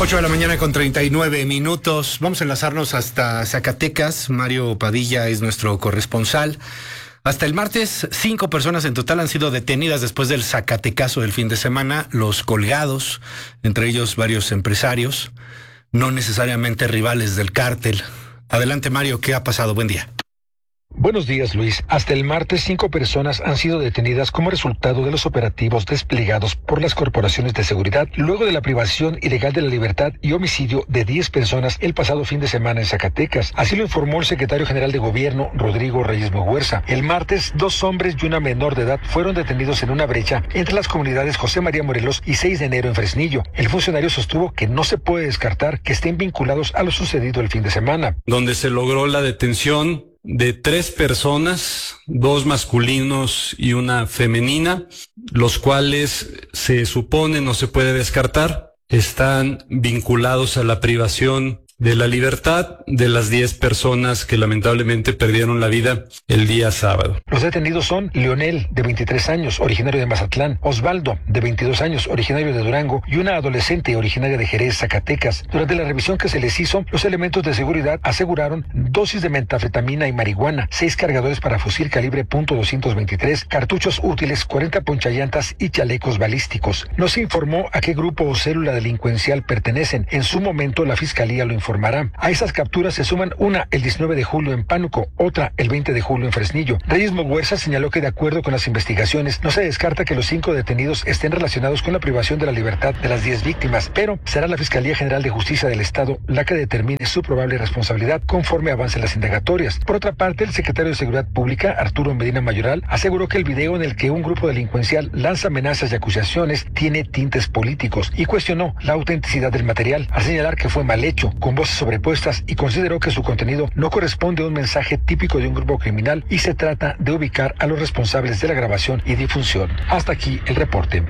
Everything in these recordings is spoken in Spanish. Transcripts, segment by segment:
8 de la mañana con 39 minutos. Vamos a enlazarnos hasta Zacatecas. Mario Padilla es nuestro corresponsal. Hasta el martes, 5 personas en total han sido detenidas después del zacatecazo del fin de semana. Los colgados, entre ellos varios empresarios, no necesariamente rivales del cártel. Adelante, Mario, ¿qué ha pasado? Buen día. Buenos días, Luis. Hasta el martes, 5 personas han sido detenidas como resultado de los operativos desplegados por las corporaciones de seguridad luego de la privación ilegal de la libertad y homicidio de 10 personas el pasado fin de semana en Zacatecas. Así lo informó el secretario general de Gobierno, Rodrigo Reyes Muguerza. El martes, 2 hombres y una menor de edad fueron detenidos en una brecha entre las comunidades José María Morelos y 6 de enero en Fresnillo. El funcionario sostuvo que no se puede descartar que estén vinculados a lo sucedido el fin de semana. Donde se logró la detención de 3 personas, 2 masculinos y una femenina, los cuales se supone, no se puede descartar, están vinculados a la privación de la libertad de las 10 personas que lamentablemente perdieron la vida el día sábado. Los detenidos son Leonel, de 23 años, originario de Mazatlán, Osvaldo, de 22 años, originario de Durango, y una adolescente originaria de Jerez, Zacatecas. Durante la revisión que se les hizo, los elementos de seguridad aseguraron dosis de metanfetamina y marihuana, 6 cargadores para fusil calibre .223, cartuchos útiles, 40 ponchallantas y chalecos balísticos. No se informó a qué grupo o célula delincuencial pertenecen. En su momento, la Fiscalía lo informará. A esas capturas se suman una el 19 de julio en Pánuco, otra el 20 de julio en Fresnillo. Reyes Muguerza señaló que de acuerdo con las investigaciones no se descarta que los 5 detenidos estén relacionados con la privación de la libertad de las 10 víctimas, pero será la Fiscalía General de Justicia del Estado la que determine su probable responsabilidad conforme avancen las indagatorias. Por otra parte, el secretario de Seguridad Pública, Arturo Medina Mayoral, aseguró que el video en el que un grupo delincuencial lanza amenazas y acusaciones tiene tintes políticos y cuestionó la autenticidad del material, al señalar que fue mal hecho, con voces sobrepuestas, y consideró que su contenido no corresponde a un mensaje típico de un grupo criminal y se trata de ubicar a los responsables de la grabación y difusión. Hasta aquí el reporte.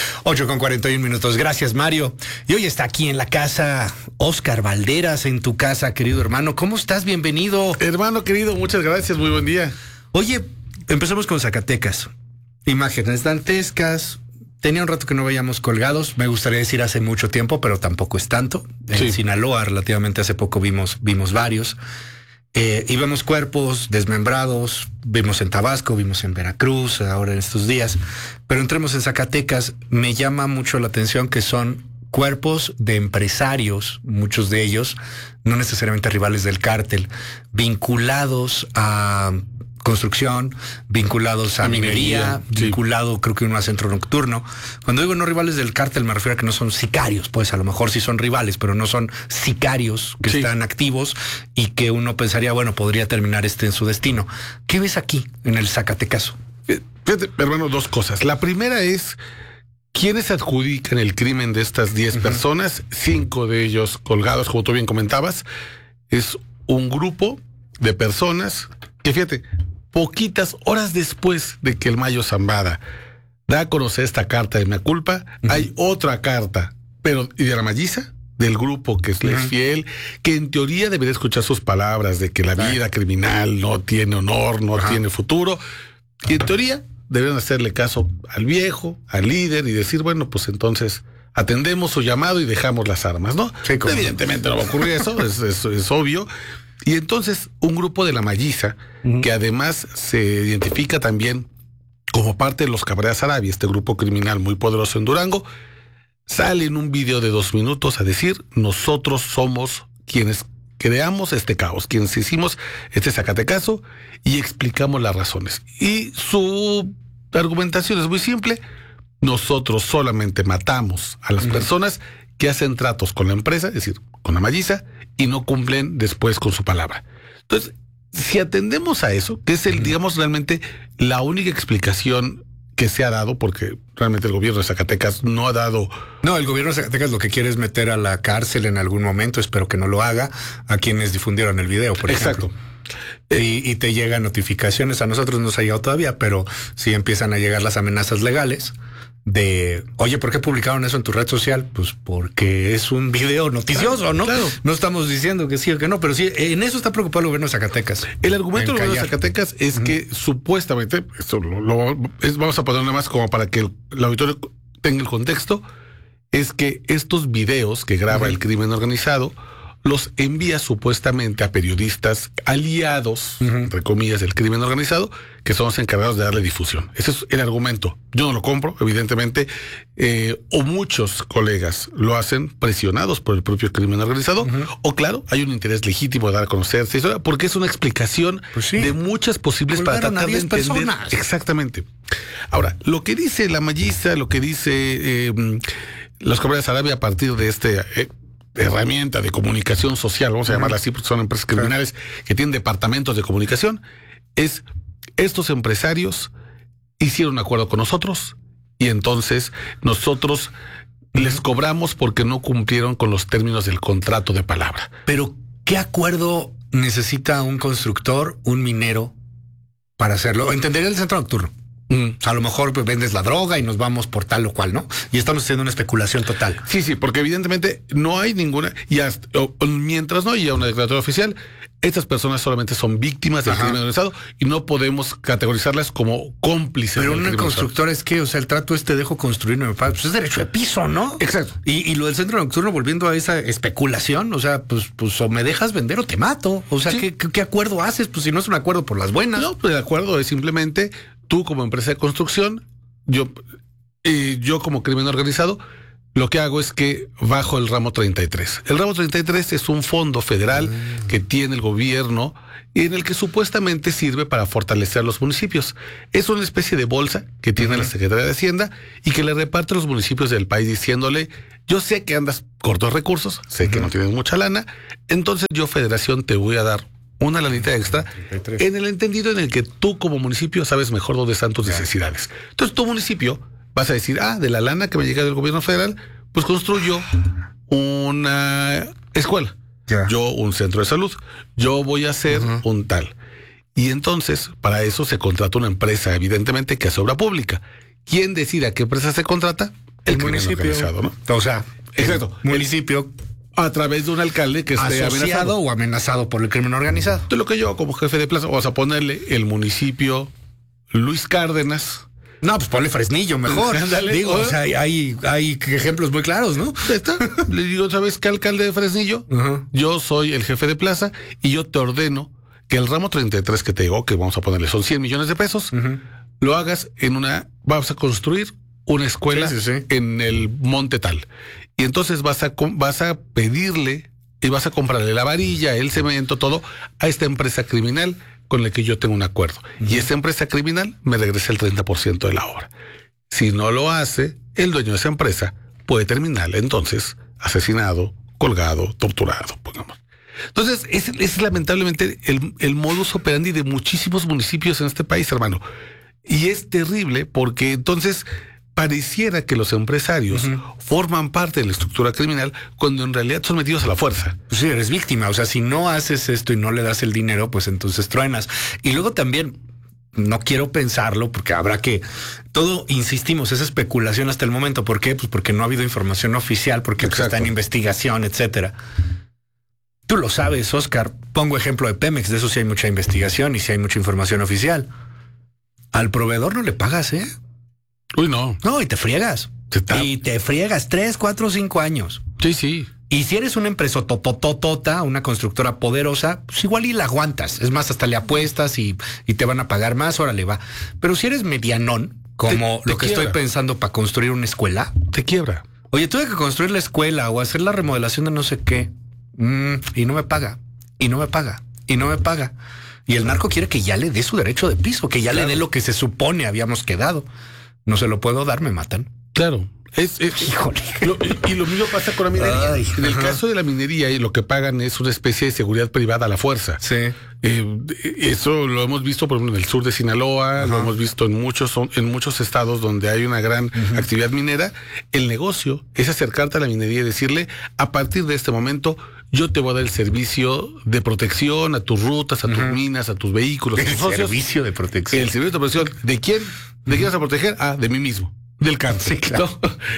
8 con 41 minutos. Gracias, Mario. Y hoy está aquí en la casa Oscar Valderas, en tu casa, querido hermano. ¿Cómo estás? Bienvenido. Hermano querido, muchas gracias, muy buen día. Oye, empezamos con Zacatecas. Imágenes dantescas. Tenía un rato que no veíamos colgados, me gustaría decir hace mucho tiempo, pero tampoco es tanto. En Sinaloa, relativamente hace poco vimos varios. Y vemos cuerpos desmembrados, vimos en Tabasco, vimos en Veracruz, ahora en estos días. Pero entremos en Zacatecas, me llama mucho la atención que son cuerpos de empresarios, muchos de ellos, no necesariamente rivales del cártel, vinculados a construcción, vinculados a minería, vinculado creo que uno a centro nocturno. Cuando digo no rivales del cártel me refiero a que no son sicarios, pues a lo mejor sí son rivales, pero no son sicarios que están activos y que uno pensaría, bueno, podría terminar en su destino. ¿Qué ves aquí en el Zacatecazo? Fíjate, hermano, 2 cosas. La primera es ¿quiénes adjudican el crimen de estas 10 personas? 5 de ellos colgados, como tú bien comentabas. Es un grupo de personas que, fíjate, poquitas horas después de que el Mayo Zambada da a conocer esta carta de mea culpa, hay otra carta, pero y de la Malliza, del grupo que es fiel, que en teoría debería escuchar sus palabras de que la vida criminal no tiene honor, no tiene futuro, y en teoría deberían hacerle caso al viejo, al líder, y decir, bueno, pues entonces atendemos su llamado y dejamos las armas, ¿no? Sí, evidentemente no va a ocurrir eso, es obvio. Y entonces un grupo de la Malliza, que además se identifica también como parte de los Cabreras Arabia, este grupo criminal muy poderoso en Durango, sale en un video de 2 minutos a decir, nosotros somos quienes creamos este caos, quienes hicimos este Zacatecazo y explicamos las razones. Y su argumentación es muy simple, nosotros solamente matamos a las personas que hacen tratos con la empresa, es decir, con la Malliza, y no cumplen después con su palabra. Entonces, si atendemos a eso, que es digamos, realmente la única explicación que se ha dado, porque realmente el gobierno de Zacatecas no ha dado... No, el gobierno de Zacatecas lo que quiere es meter a la cárcel en algún momento, espero que no lo haga, a quienes difundieron el video, por ejemplo. Y te llegan notificaciones, a nosotros no se ha llegado todavía, pero sí empiezan a llegar las amenazas legales de, oye, ¿por qué publicaron eso en tu red social? Pues porque es un video noticioso, ¿no? Claro. No estamos diciendo que sí o que no, pero sí, en eso está preocupado el gobierno de Zacatecas. El argumento del gobierno de Zacatecas es que supuestamente, esto vamos a poner nada más como para que el auditorio tenga el contexto, es que estos videos que graba el crimen organizado los envía supuestamente a periodistas aliados, entre comillas, del crimen organizado, que son los encargados de darle difusión. Ese es el argumento. Yo no lo compro, evidentemente, o muchos colegas lo hacen presionados por el propio crimen organizado, o claro, hay un interés legítimo de dar a conocer esta historia, porque es una explicación de muchas posibles para tratar de entender. Personas. Exactamente. Ahora, lo que dice la Mayisa, lo que dice los Caballeros Arabia a partir de este herramienta de comunicación social, vamos a llamarla así porque son empresas criminales que tienen departamentos de comunicación, es estos empresarios hicieron un acuerdo con nosotros y entonces nosotros les cobramos porque no cumplieron con los términos del contrato de palabra. Pero, ¿qué acuerdo necesita un constructor, un minero para hacerlo? Entendería el centro nocturno. A lo mejor pues, vendes la droga y nos vamos por tal o cual, ¿no? Y estamos haciendo una especulación total. Sí, porque evidentemente no hay ninguna, y hasta, mientras no haya una declaratoria oficial, estas personas solamente son víctimas del crimen organizado y no podemos categorizarlas como cómplices. Pero un constructor es que, o sea, el trato dejo construir, no me paga, pues es derecho de piso, ¿no? Exacto. Y lo del centro nocturno, volviendo a esa especulación, o sea, pues o me dejas vender o te mato. O sea, ¿qué acuerdo haces? Pues si no es un acuerdo por las buenas. No, pues el acuerdo es simplemente tú como empresa de construcción, yo como crimen organizado, lo que hago es que bajo el ramo 33. El ramo 33 es un fondo federal que tiene el gobierno y en el que supuestamente sirve para fortalecer a los municipios. Es una especie de bolsa que tiene la Secretaría de Hacienda y que le reparte a los municipios del país diciéndole, yo sé que andas corto de recursos, sé que no tienes mucha lana, entonces yo, Federación, te voy a dar una lanita extra 33. En el entendido en el que tú como municipio sabes mejor dónde están tus necesidades. Entonces tu municipio vas a decir, de la lana que me llega del gobierno federal, pues construyo una escuela, yo un centro de salud, yo voy a hacer un tal. Y entonces para eso se contrata una empresa, evidentemente, que es obra pública. ¿Quién decide a qué empresa se contrata? El municipio organizado, ¿no? O sea, exacto. Municipio a través de un alcalde que esté asociado o amenazado por el crimen organizado. Entonces, lo que yo como jefe de plaza, vamos a ponerle el municipio Luis Cárdenas. No, pues ponle Fresnillo mejor. Digo, o sea, hay ejemplos muy claros, ¿no? Está. Le digo, ¿sabes qué, alcalde de Fresnillo? Yo soy el jefe de plaza y yo te ordeno que el ramo 33 que te digo, que vamos a ponerle son 100 millones de pesos, lo hagas vamos a construir una escuela en el monte tal. Y entonces vas a pedirle y vas a comprarle la varilla, el cemento, todo a esta empresa criminal con la que yo tengo un acuerdo. Y esa empresa criminal me regresa el 30% de la obra. Si no lo hace, el dueño de esa empresa puede terminar entonces asesinado, colgado, torturado, pongamos. Entonces, es lamentablemente el modus operandi de muchísimos municipios en este país, hermano. Y es terrible porque entonces pareciera que los empresarios forman parte de la estructura criminal cuando en realidad son metidos a la fuerza. Pues sí, eres víctima. O sea, si no haces esto y no le das el dinero, pues entonces truenas. Y luego también, no quiero pensarlo porque habrá que... Todo, insistimos, es especulación hasta el momento. ¿Por qué? Pues porque no ha habido información oficial, porque está en investigación, etcétera. Tú lo sabes, Oscar. Pongo ejemplo de Pemex. De eso sí hay mucha investigación y sí hay mucha información oficial. Al proveedor no le pagas, ¿eh? Uy, no. No, y te friegas. Y te friegas 3, 4, 5 años. Sí. Y si eres una empresa tototota, una constructora poderosa, pues igual y la aguantas. Es más, hasta le apuestas y te van a pagar más, órale va. Pero si eres medianón, como lo que estoy pensando para construir una escuela, te quiebra. Oye, tuve que construir la escuela o hacer la remodelación de no sé qué. Y no me paga. Y no me paga. Y no me paga. Y el narco quiere que ya le dé su derecho de piso, que ya le dé lo que se supone habíamos quedado. No se lo puedo dar, me matan. Claro. Híjole. Y lo mismo pasa con la minería. En el caso de la minería, lo que pagan es una especie de seguridad privada a la fuerza. Sí. Eso lo hemos visto, por ejemplo, en el sur de Sinaloa, lo hemos visto en muchos estados donde hay una gran actividad minera. El negocio es acercarte a la minería y decirle, a partir de este momento, yo te voy a dar el servicio de protección a tus rutas, a tus minas, a tus vehículos, a tus socios. El servicio de protección. El servicio de protección. ¿De quién? ¿De quién vas a proteger? De mí mismo. Del cáncer. Sí, claro.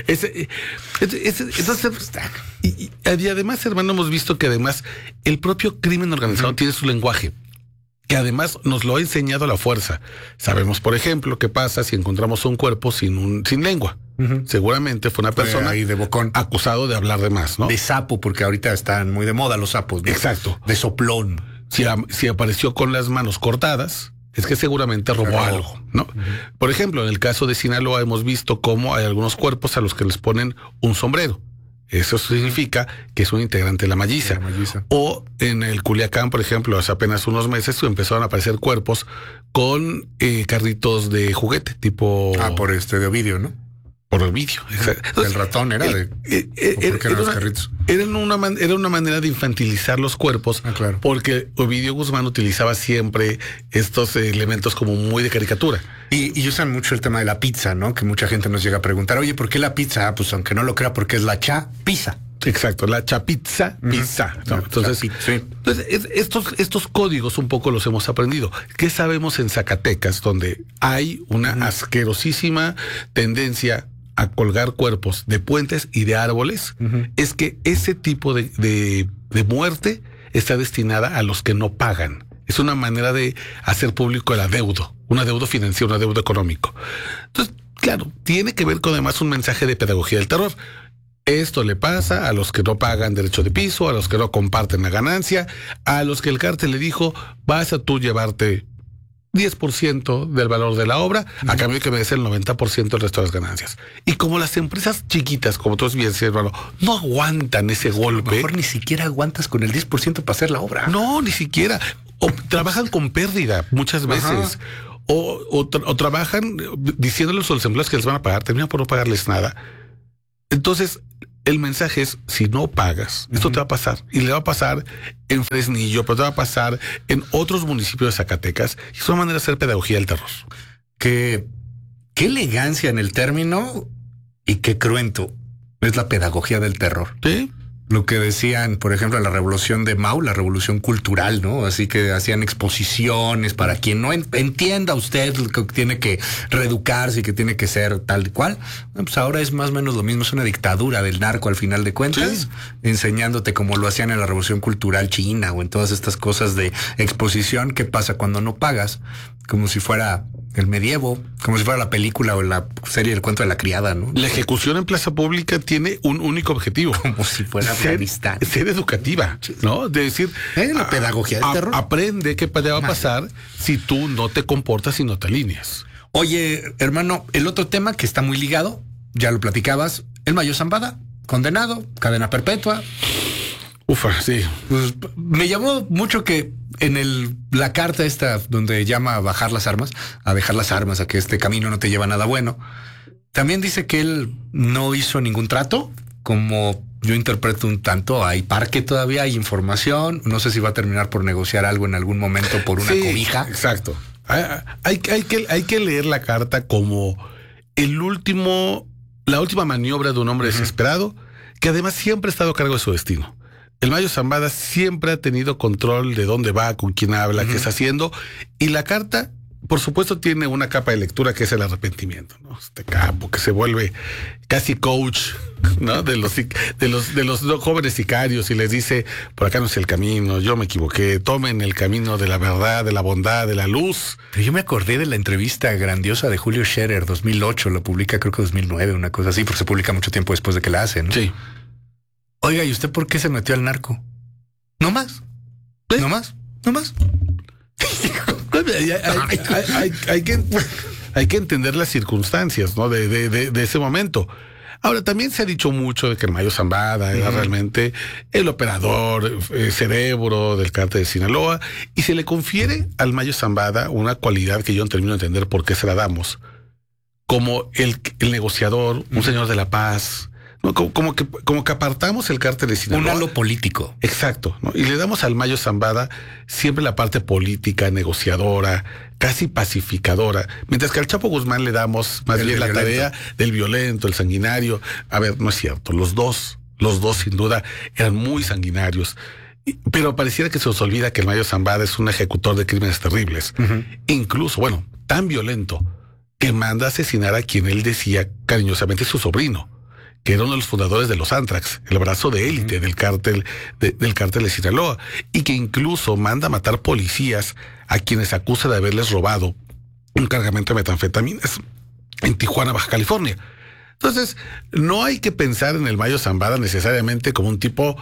Entonces, y además, hermano, hemos visto que además el propio crimen organizado tiene su lenguaje, que además nos lo ha enseñado a la fuerza. Sabemos, por ejemplo, qué pasa si encontramos un cuerpo sin lengua. Seguramente fue una persona ahí de bocón, acusado de hablar de más, ¿no? De sapo, porque ahorita están muy de moda los sapos, ¿no? Exacto. De soplón. Si apareció con las manos cortadas, es que seguramente robó algo, ¿no? Por ejemplo, en el caso de Sinaloa hemos visto cómo hay algunos cuerpos a los que les ponen un sombrero. Eso significa que es un integrante de la malliza. O en el Culiacán, por ejemplo, hace apenas unos meses empezaron a aparecer cuerpos con carritos de juguete, tipo... por de Ovidio, ¿no? Por Ovidio. Entonces, el ratón era de... Era una manera de infantilizar los cuerpos, claro. Porque Ovidio Guzmán utilizaba siempre estos elementos como muy de caricatura. Y usan mucho el tema de la pizza, ¿no? Que mucha gente nos llega a preguntar, oye, ¿por qué la pizza? Pues aunque no lo crea, porque es la pizza. Exacto, la chapizza, pizza. ¿No? Entonces, estos códigos un poco los hemos aprendido. ¿Qué sabemos en Zacatecas, donde hay una asquerosísima tendencia a colgar cuerpos de puentes y de árboles? Es que ese tipo de muerte está destinada a los que no pagan. Es una manera de hacer público el adeudo, un adeudo financiero, un adeudo económico. Entonces, claro, tiene que ver con además un mensaje de pedagogía del terror. Esto le pasa a los que no pagan derecho de piso, a los que no comparten la ganancia, a los que el cártel le dijo, vas a tú llevarte 10% del valor de la obra, a cambio de que me des el 90% del resto de las ganancias. Y como las empresas chiquitas, como tú bien decías, hermano, no aguantan ese golpe. A lo mejor ni siquiera aguantas con el 10% para hacer la obra. No, ni siquiera. O trabajan con pérdida muchas veces. O trabajan diciéndoles a los empleados que les van a pagar, terminan por no pagarles nada. Entonces, el mensaje es, si no pagas, esto te va a pasar. Y le va a pasar en Fresnillo, pero te va a pasar en otros municipios de Zacatecas. Y es una manera de hacer pedagogía del terror. Qué elegancia en el término y qué cruento es la pedagogía del terror. Sí. Lo que decían, por ejemplo, en la revolución de Mao, la revolución cultural, ¿no? Así que hacían exposiciones para quien no entienda usted que tiene que reeducarse y que tiene que ser tal cual. Pues ahora es más o menos lo mismo, es una dictadura del narco al final de cuentas, enseñándote como lo hacían en la revolución cultural china o en todas estas cosas de exposición. ¿Qué pasa cuando no pagas? Como si fuera el medievo, como si fuera la película o la serie El cuento de la criada, ¿no? La ejecución en plaza pública tiene un único objetivo. Como si fuera Afganistán. Ser educativa, ¿no? De decir... la pedagogía del terror. Aprende qué va a pasar si tú no te comportas y no te alineas. Oye, hermano, el otro tema que está muy ligado, ya lo platicabas, el Mayo Zambada, condenado, cadena perpetua. Ufa, sí. Pues, me llamó mucho que en la carta esta donde llama a bajar las armas, a dejar las armas, a que este camino no te lleva a nada bueno, también dice que él no hizo ningún trato, como yo interpreto un tanto, hay parque todavía, hay información, no sé si va a terminar por negociar algo en algún momento por una cobija. Exacto. Hay que leer la carta como la última maniobra de un hombre desesperado, que además siempre ha estado a cargo de su destino. El Mayo Zambada siempre ha tenido control de dónde va, con quién habla, qué está haciendo. Y la carta, por supuesto, tiene una capa de lectura que es el arrepentimiento, ¿no? Este capo que se vuelve casi coach, ¿no? De los jóvenes sicarios y les dice, por acá no es el camino, yo me equivoqué, tomen el camino de la verdad, de la bondad, de la luz. Pero yo me acordé de la entrevista grandiosa de Julio Scherer, 2008, la publica creo que 2009, una cosa así, porque se publica mucho tiempo después de que la hace, ¿no? Sí. Oiga, ¿y usted por qué se metió al narco? No más. No más. No más. Hay que entender las circunstancias, ¿no? De ese momento. Ahora, también se ha dicho mucho de que el Mayo Zambada era realmente el operador, cerebro del cártel de Sinaloa, y se le confiere al Mayo Zambada una cualidad que yo no termino de entender por qué se la damos. Como el negociador, un señor de la paz. No, como que apartamos el cártel de Sinaloa. Un halo político. Exacto, ¿no? Y le damos al Mayo Zambada siempre la parte política, negociadora, casi pacificadora, mientras que al Chapo Guzmán le damos más bien la tarea del violento, el sanguinario. A ver, no es cierto, los dos sin duda eran muy sanguinarios, pero pareciera que se nos olvida que el Mayo Zambada es un ejecutor de crímenes terribles. Incluso, bueno, tan violento que manda a asesinar a quien él decía cariñosamente su sobrino, que era uno de los fundadores de los Antrax, el brazo de élite del cártel de Sinaloa, y que incluso manda a matar policías a quienes acusa de haberles robado un cargamento de metanfetaminas en Tijuana, Baja California. Entonces, no hay que pensar en el Mayo Zambada necesariamente como un tipo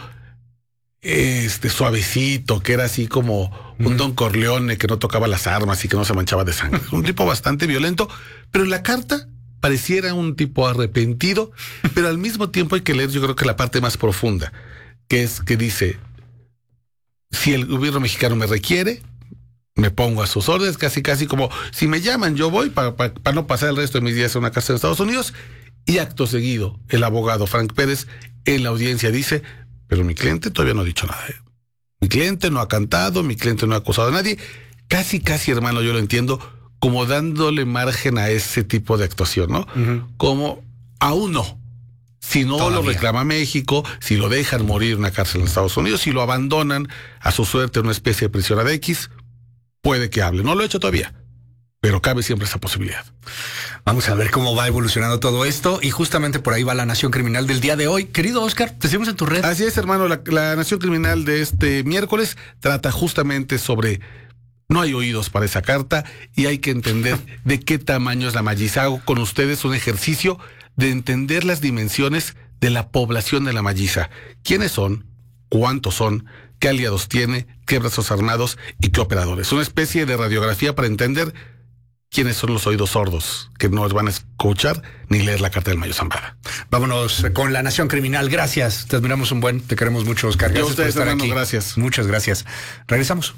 suavecito, que era así como un Don Corleone que no tocaba las armas y que no se manchaba de sangre. Un tipo bastante violento, pero en la carta pareciera un tipo arrepentido, pero al mismo tiempo hay que leer, yo creo que la parte más profunda, que es que dice: si el gobierno mexicano me requiere, me pongo a sus órdenes, casi como si me llaman, yo voy para no pasar el resto de mis días en una cárcel de Estados Unidos. Y acto seguido, el abogado Frank Pérez en la audiencia dice: pero mi cliente todavía no ha dicho nada. Mi cliente no ha cantado, mi cliente no ha acusado a nadie. Casi, hermano, yo lo entiendo como dándole margen a ese tipo de actuación, ¿no? Como aún no. Si no todavía lo reclama México, si lo dejan morir en una cárcel en Estados Unidos, si lo abandonan a su suerte en una especie de prisión de X, puede que hable. No lo he hecho todavía, pero cabe siempre esa posibilidad. Vamos a ver cómo va evolucionando todo esto, y justamente por ahí va la Nación Criminal del día de hoy. Querido Oscar, te seguimos en tu red. Así es, hermano. La Nación Criminal de este miércoles trata justamente sobre: no hay oídos para esa carta y hay que entender de qué tamaño es la Malliza. Hago con ustedes un ejercicio de entender las dimensiones de la población de la Malliza. ¿Quiénes son? ¿Cuántos son? ¿Qué aliados tiene? ¿Qué brazos armados? ¿Y qué operadores? Una especie de radiografía para entender quiénes son los oídos sordos que no van a escuchar ni leer la carta del Mayo Zambada. Vámonos con la Nación Criminal. Gracias. Te admiramos un buen. Te queremos mucho, Oscar. Gracias por estar aquí. Gracias. Muchas gracias. Regresamos.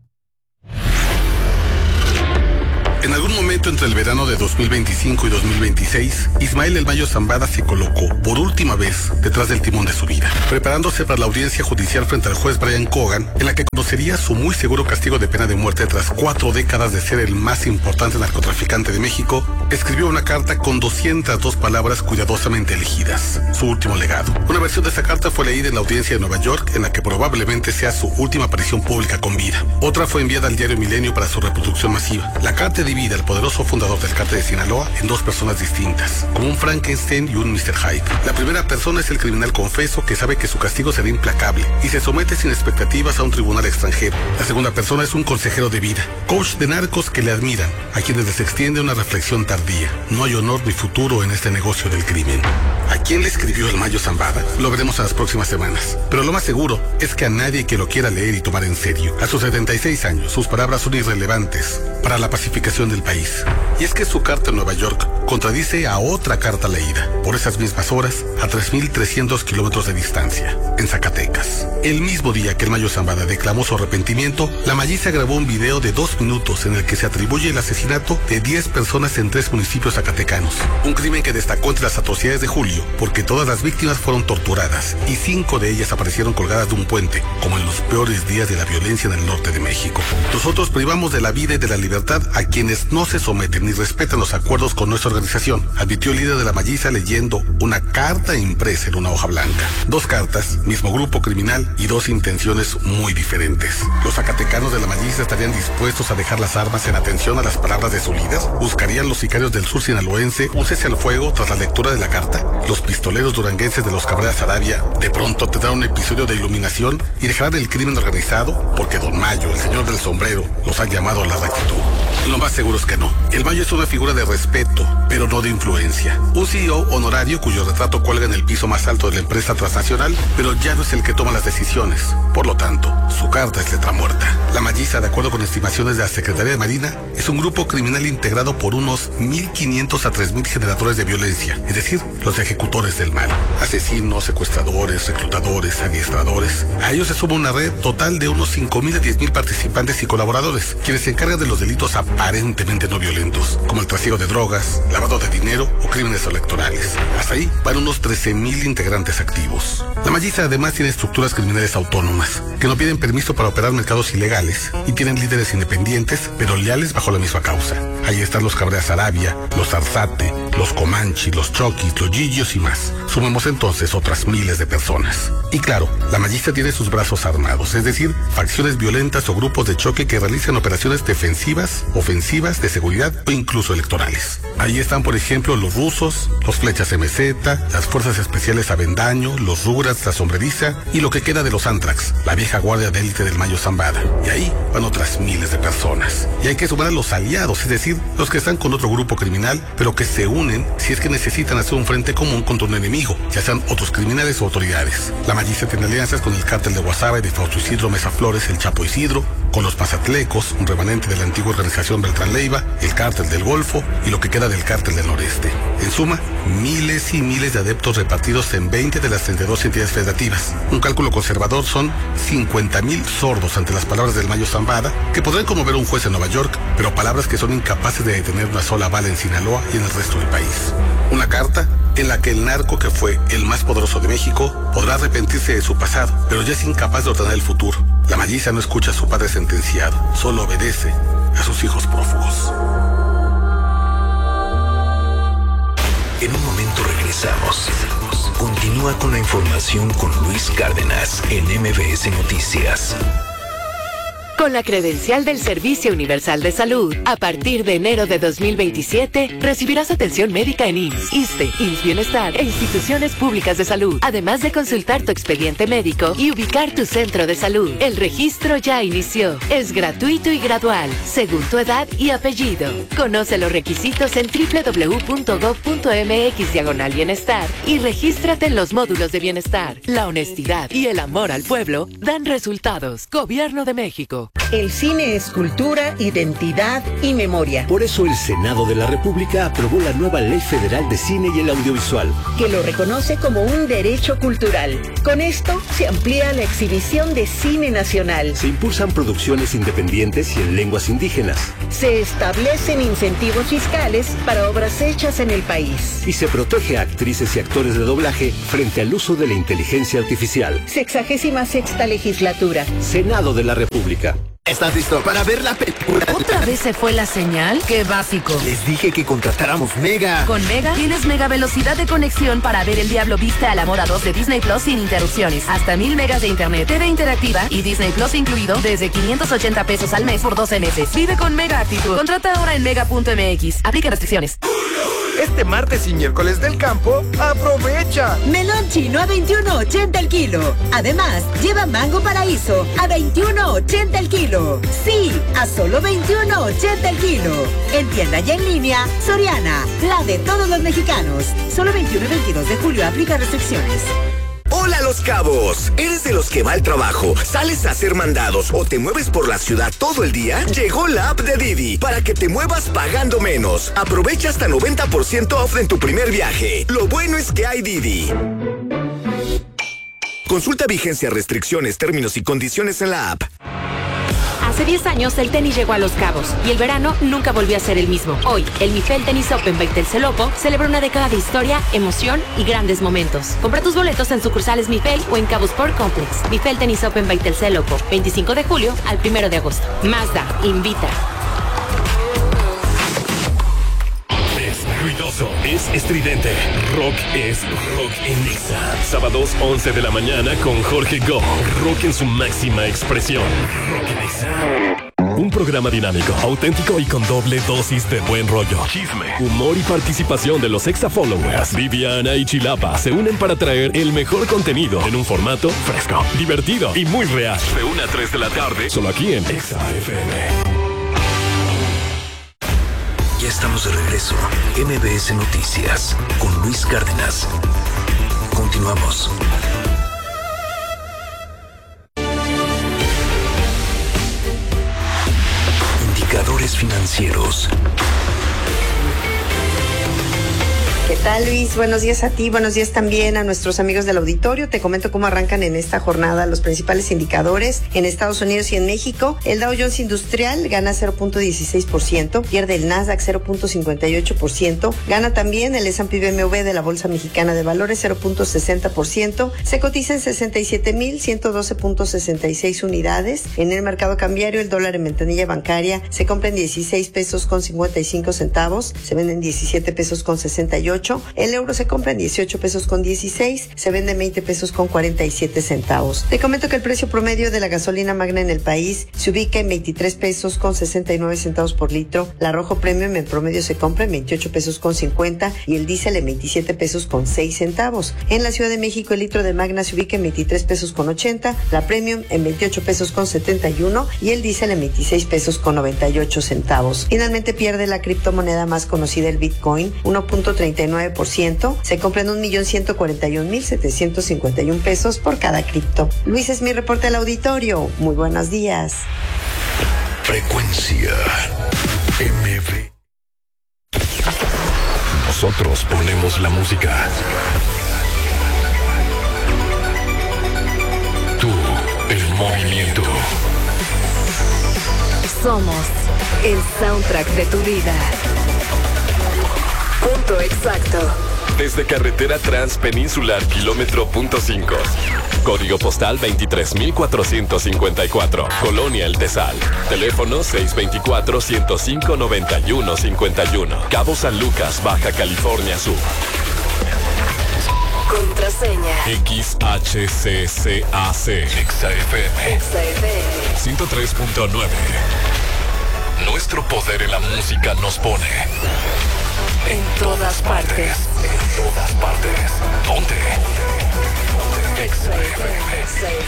En algún momento entre el verano de 2025 y 2026, Ismael El Mayo Zambada se colocó por última vez detrás del timón de su vida, preparándose para la audiencia judicial frente al juez Brian Cogan, en la que conocería su muy seguro castigo de pena de muerte tras 4 décadas de ser el más importante narcotraficante de México. Escribió una carta con 202 palabras cuidadosamente elegidas, su último legado. Una versión de esa carta fue leída en la audiencia de Nueva York, en la que probablemente sea su última aparición pública con vida. Otra fue enviada al diario Milenio para su reproducción masiva. La carta divide al poderoso fundador del cártel de Sinaloa en 2 personas distintas, como un Frankenstein y un Mr. Hyde. La primera persona es el criminal confeso que sabe que su castigo será implacable y se somete sin expectativas a un tribunal extranjero. La segunda persona es un consejero de vida, coach de narcos que le admiran, a quienes les extiende una reflexión tardía: no hay honor ni futuro en este negocio del crimen. ¿A quién le escribió El Mayo Zambada? Lo veremos en las próximas semanas, pero lo más seguro es que a nadie que lo quiera leer y tomar en serio. A sus 76 años, sus palabras son irrelevantes para la pacificación del país. Y es que su carta en Nueva York contradice a otra carta leída, por esas mismas horas, a 3.300 kilómetros de distancia, en Zacatecas. El mismo día que El Mayo Zambada declamó su arrepentimiento, la Malliza grabó un video de 2 minutos en el que se atribuye el asesinato de 10 personas en 3 municipios zacatecanos. Un crimen que destacó entre las atrocidades de julio, porque todas las víctimas fueron torturadas y 5 de ellas aparecieron colgadas de un puente, como en los peores días de la violencia en el norte de México. Nosotros privamos de la vida y de la libertad a quienes no se someten ni respetan los acuerdos con nuestra organización, advirtió el líder de la Malliza leyendo una carta impresa en una hoja blanca. 2 cartas, mismo grupo criminal y 2 intenciones muy diferentes. ¿Los zacatecanos de la Malliza estarían dispuestos a dejar las armas en atención a las palabras de su líder? ¿Buscarían los sicarios del sur sinaloense un cese al fuego tras la lectura de la carta? ¿Los pistoleros duranguenses de los Cabrera Sarabia de pronto tendrán un episodio de iluminación y dejarán el crimen organizado porque Don Mayo, el señor del sombrero, los ha llamado a la rectitud? Lo más seguro es que no. El Mayo es una figura de respeto, pero no de influencia. Un CEO honorario cuyo retrato cuelga en el piso más alto de la empresa transnacional, pero ya no es el que toma las decisiones. Por lo tanto, su carta es letra muerta. La Malliza, de acuerdo con estimaciones de la Secretaría de Marina, es un grupo criminal integrado por unos 1.500 a 3.000 generadores de violencia, es decir, los ejecutores del mal. Asesinos, secuestradores, reclutadores, adiestradores. A ellos se suma una red total de unos 5.000 a 10.000 participantes y colaboradores, quienes se encargan de los delitos aparentemente no violentos, como el trasiego de drogas, lavado de dinero o crímenes electorales. Hasta ahí van unos 13.000 integrantes activos. La Malliza además tiene estructuras criminales autónomas, que no piden permiso para operar mercados ilegales y tienen líderes independientes, pero leales bajo la misma causa. Ahí están los Cabrera Sarabia, los Arzate, los Comanche, los Chokis, los Gillios y más. Sumemos entonces otras miles de personas. Y claro, la Malliza tiene sus brazos armados, es decir, facciones violentas o grupos de choque que realizan operaciones defensivas, ofensivas, de seguridad o incluso electorales. Ahí están, por ejemplo, los rusos, los Flechas MZ, las Fuerzas Especiales Avendaño, los Rugrats, la Sombreriza y lo que queda de los Antrax, la vieja guardia de élite del Mayo Zambada. Y ahí van otras miles de personas. Y hay que sumar a los aliados, es decir, los que están con otro grupo criminal, pero que se unen unen si es que necesitan hacer un frente común contra un enemigo, ya sean otros criminales o autoridades. La Malliza tiene alianzas con el cártel de Guasave, de Fausto Isidro Mesa Flores, el Chapo Isidro, con los Mazatlecos, un remanente de la antigua organización Beltrán Leiva, el cártel del Golfo y lo que queda del cártel del Noreste. En suma, miles y miles de adeptos repartidos en 20 de las 32 entidades federativas. Un cálculo conservador son 50,000 sordos ante las palabras del Mayo Zambada, que podrán conmover a un juez en Nueva York, pero palabras que son incapaces de detener una sola bala en Sinaloa y en el resto del país. Una carta en la que el narco, que fue el más poderoso de México, podrá arrepentirse de su pasado, pero ya es incapaz de ordenar el futuro. La Malliza no escucha a su padre sentenciado, solo obedece a sus hijos prófugos. En un momento regresamos. Continúa con la información con Luis Cárdenas en MBS Noticias. Con la credencial del Servicio Universal de Salud, a partir de enero de 2027, recibirás atención médica en IMSS, ISSSTE, IMSS Bienestar e instituciones públicas de salud, además de consultar tu expediente médico y ubicar tu centro de salud. El registro ya inició. Es gratuito y gradual, según tu edad y apellido. Conoce los requisitos en www.gov.mx/bienestar y regístrate en los módulos de bienestar. La honestidad y el amor al pueblo dan resultados. Gobierno de México. El cine es cultura, identidad y memoria. Por eso el Senado de la República aprobó la nueva Ley Federal de Cine y el Audiovisual, que lo reconoce como un derecho cultural. Con esto se amplía la exhibición de cine nacional. Se impulsan producciones independientes y en lenguas indígenas. Se establecen incentivos fiscales para obras hechas en el país. Y se protege a actrices y actores de doblaje frente al uso de la inteligencia artificial. 66ª legislatura. Senado de la República. ¿Estás listo para ver la película? ¿Otra vez se fue la señal? ¡Qué básico! Les dije que contratáramos Mega. Con Mega tienes mega velocidad de conexión para ver El Diablo Viste a la Moda 2 de Disney Plus sin interrupciones. Hasta 1000 megas de internet, TV interactiva y Disney Plus incluido desde 580 pesos al mes por 12 meses. Vive con Mega Actitud. Contrata ahora en mega.mx. Aplica restricciones. Este martes y miércoles del campo, aprovecha. Melón chino a 21.80 el kilo. Además, lleva mango paraíso a 21.80 el kilo. Sí, a solo 21.80 el kilo. En tienda y en línea, Soriana, la de todos los mexicanos. Solo 21 y 22 de julio, aplica restricciones. Hola Los Cabos, ¿eres de los que va al trabajo, sales a hacer mandados o te mueves por la ciudad todo el día? Llegó la app de Didi para que te muevas pagando menos. Aprovecha hasta 90% off en tu primer viaje. Lo bueno es que hay Didi. Consulta vigencia, restricciones, términos y condiciones en la app. Hace 10 años el tenis llegó a Los Cabos y el verano nunca volvió a ser el mismo. Hoy, el Mifel Tenis Open by Telcelopo celebra una década de historia, emoción y grandes momentos. Compra tus boletos en sucursales Mifel o en Cabo Sport Complex. Mifel Tenis Open by Telcelopo, 25 de julio al 1 de agosto. Mazda invita. Ruidoso es estridente. Rock es rock en Nexa. Sábados 11 de la mañana con Jorge Go. Rock en su máxima expresión. Rock en Nexa. Un programa dinámico, auténtico y con doble dosis de buen rollo, chisme, humor y participación de los Exa Followers. Viviana y Chilapa se unen para traer el mejor contenido en un formato fresco, divertido y muy real. De 1 a 3 de la tarde, solo aquí en Exa FM. Ya estamos de regreso. MBS Noticias con Luis Cárdenas. Continuamos. Indicadores financieros. ¿Qué tal, Luis? Buenos días a ti, buenos días también a nuestros amigos del auditorio. Te comento cómo arrancan en esta jornada los principales indicadores en Estados Unidos y en México. El Dow Jones Industrial gana 0.16%, pierde el Nasdaq 0.58%, gana también el S&P BMW de la Bolsa Mexicana de Valores 0.60%, se cotiza en 67,112.66 unidades. En el mercado cambiario, el dólar en ventanilla bancaria se compra en 16 pesos con 55 centavos, se vende en 17 pesos con 68. El euro se compra en 18 pesos con 16, se vende en 20 pesos con 47 centavos. Te comento que el precio promedio de la gasolina magna en el país se ubica en 23 pesos con 69 centavos por litro. La Rojo Premium en promedio se compra en 28 pesos con 50 y el diésel en 27 pesos con 6 centavos. En la Ciudad de México el litro de magna se ubica en 23 pesos con 80, la Premium en 28 pesos con 71 y el diésel en 26 pesos con 98 centavos. Finalmente pierde la criptomoneda más conocida, el Bitcoin, 1.39%. Se compra en 1.141.751 pesos por cada cripto. Luis, es mi reporte al auditorio. Muy buenos días. Frecuencia MV. Nosotros ponemos la música. Tú, el movimiento. Somos el soundtrack de tu vida. Punto exacto. Desde Carretera Transpeninsular, kilómetro punto 5. Código postal 23,454. Colonia El Tesal. Teléfono 624-105-9151. Cabo San Lucas, Baja California Sur. Contraseña XHCCAC. XFM 103.9. Nuestro poder en la música nos pone en todas partes. En todas partes. ¿Dónde? XFM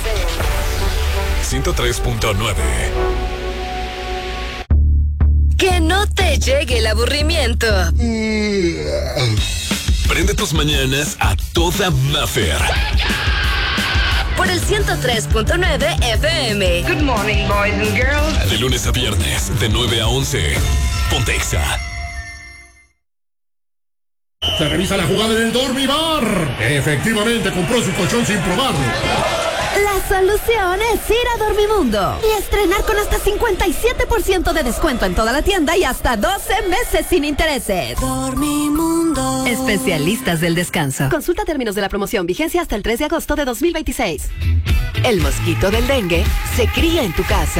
103.9. Que no te llegue el aburrimiento. Prende tus mañanas a toda Maffer. Por el 103.9 FM. Good morning, boys and girls. De lunes a viernes, de 9 a 11. Ponte Exa. Se revisa la jugada en el Dormibar. Efectivamente, compró su colchón sin probarlo. La solución es ir a Dormimundo y estrenar con hasta 57% de descuento en toda la tienda y hasta 12 meses sin intereses. Dormimundo. Especialistas del descanso. Consulta términos de la promoción. Vigencia hasta el 3 de agosto de 2026. El mosquito del dengue se cría en tu casa.